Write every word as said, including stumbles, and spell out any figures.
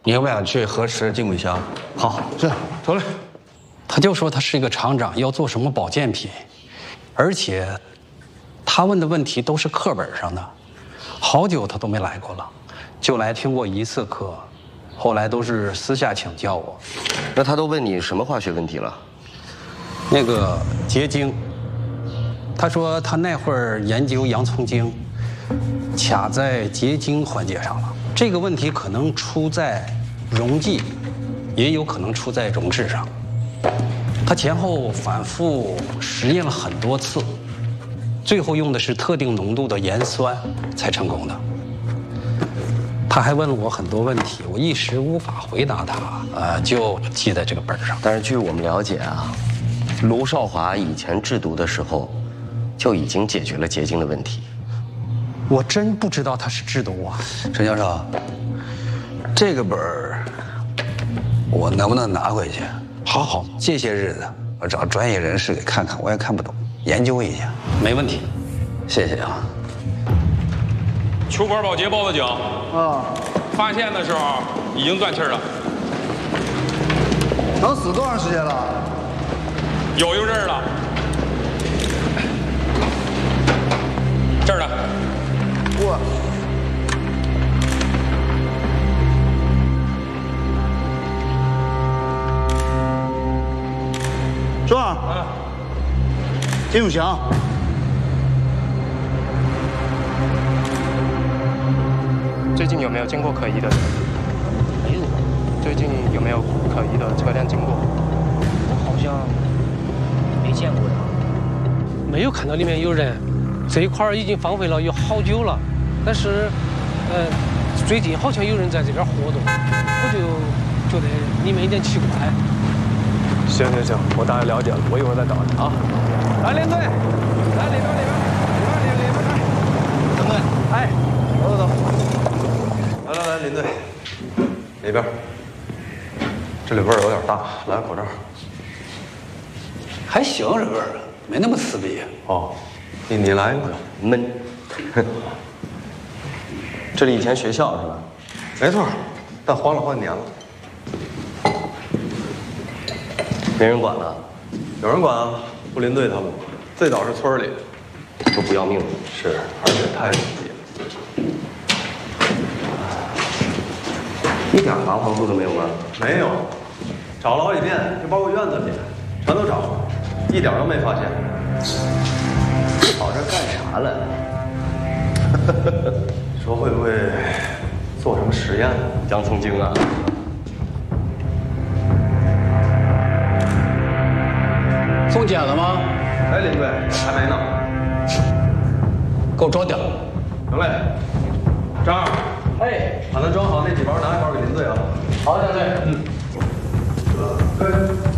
你要不要去核实经纬箱？ 好，是，走嘞。 他就说他是一个厂长，要做什么保健品，而且他问的问题都是课本上的，好久他都没来过了，就来听过一次课，后来都是私下请教我。 那他都问你什么化学问题了？ 那个结晶，他说他那会儿研究洋葱精，卡在结晶环节上了。这个问题可能出在溶剂，也有可能出在溶质上。他前后反复实验了很多次，最后用的是特定浓度的盐酸才成功的。他还问了我很多问题，我一时无法回答他，呃，就记在这个本上。 但是据我们了解啊，卢少华以前制毒的时候，就已经解决了结晶的问题。 我真不知道他是制毒啊， 陈教授，这个本儿我能不能拿回去？ 好好， 这些日子我找专业人士给看看，我也看不懂，研究一下。 没问题， 谢谢啊。 球馆保洁报的警啊，发现的时候已经断气了。 能死多长时间了？ 有一阵儿了。这儿呢。 我。壮。啊。金永祥。 最近有没有见过可疑的人？ 没有。 最近有没有可疑的车辆经过？ 我好像没见过呀。 没有看到里面有人，这一块已经荒废了有好久了。但是，呃，最近好像有人在这边活动，我就觉得里面有点奇怪。 行行行，我大概了解了，我一会儿再找你啊。 来，连队，来里边里边里边里边来。 连队， 哎， 走走走。 来来来，林队，里边，这里味儿有点大，来个口罩。 还行，这味儿没那么刺鼻。 哦，你你来一个， 闷。 这里以前学校是吧？没错，但换了换年了。 没人管了？ 有人管啊，布林队他们，最早是村里， 都不要命了。 是，而且太牛逼了。 一点防防护都没有吗？ 没有，找了好几遍，就包括院子里，全都找了，一点都没发现。 跑这干啥了？ 说会不会做什么实验？ 洋葱精啊！ 送检了吗？ 哎，林队，还没呢。 给我装点。 行嘞，张二。哎，把那装好那几包拿一包给林队啊。 好，张队。 嗯。对。